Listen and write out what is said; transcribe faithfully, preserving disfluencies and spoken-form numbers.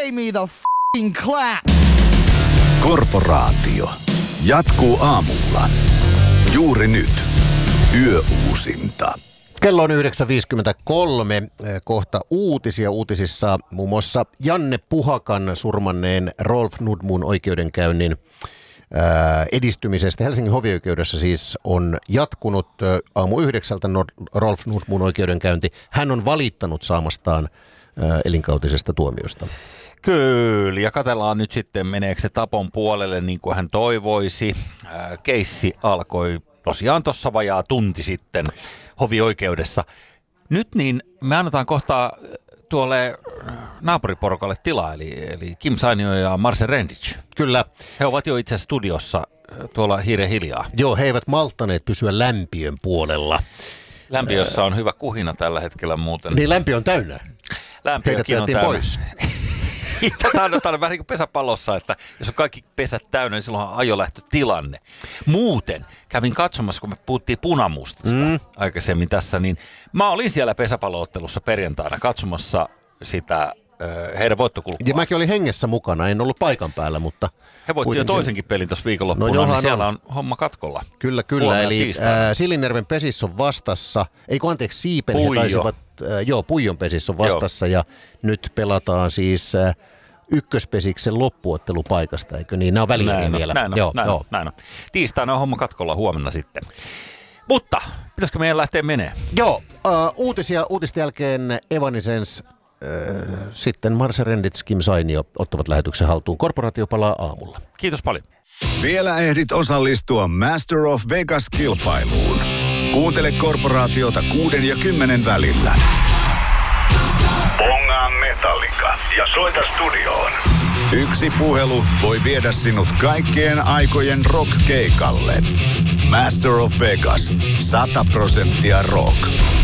pay me the f***ing clap. Korporaatio jatkuu aamulla. Juuri nyt. Yöuusinta. Kello on yhdeksän viisikymmentäkolme, kohta uutisia. Uutisissa muun muassa Janne Puhakan surmanneen Rolf Nordmoon oikeudenkäynnin edistymisestä. Helsingin hovioikeudessa siis on jatkunut aamu yhdeksältä Rolf Nordmoon oikeudenkäynti. Hän on valittanut saamastaan elinkautisesta tuomiosta. Kyllä, ja katsellaan nyt sitten, meneekö se Tapon puolelle niin kuin hän toivoisi. Keissi alkoi tosiaan tuossa vajaa tunti sitten hovioikeudessa. Nyt niin me annetaan kohta tuolle naapuriporukalle tilaa, eli, eli Kim Sainio ja Marcel Rendic. Kyllä. He ovat jo itse studiossa tuolla hiiren hiljaa. Joo, he eivät malttaneet pysyä lämpiön puolella. Lämpiössä on hyvä kuhina tällä hetkellä muuten. Niin, lämpiö on täynnä. Lämpiökin on täynnä. Pois. Tämä on, tämä on vähän niin kuin pesäpallossa, että jos on kaikki pesät täynnä, niin silloin on ajolähtötilanne. Muuten kävin katsomassa, kun me puhuttiin punamustasta mm. aikaisemmin tässä, niin mä olin siellä pesäpalloottelussa perjantaina katsomassa sitä äh, heidän voittokulkua. Ja mäkin olin hengessä mukana, en ollut paikan päällä, mutta... He voitti jo toisenkin pelin tuossa viikonloppuna, no niin siellä on. on homma katkolla. Kyllä, kyllä. Huomioon eli äh, Silinjärven Pesisson vastassa, eikö anteeksi Siipen, Puijo. he taisivat, äh, joo, Puijon Pesisson vastassa, joo. Ja nyt pelataan siis äh, ykköspesiksen loppuottelupaikasta, eikö niin? Nämä on väliin vielä. Näin on, joo, näin, joo. on, näin on. Tiistaina on homma katkolla, huomenna sitten. Mutta, pitäisikö meidän lähteä menee? Joo, uh, uutisia, uutisten jälkeen Evanescence, uh, sitten Marcel Rendic, Kim Sainio ottavat lähetyksen haltuun. Korporaatio palaa aamulla. Kiitos paljon. Vielä ehdit osallistua Master of Vegas-kilpailuun. Kuuntele Korporaatiota kuuden ja kymmenen välillä. Bongaa Metallica ja soita studioon. Yksi puhelu voi viedä sinut kaikkien aikojen rock-keikalle. Master of Vegas. Sata prosenttia rock.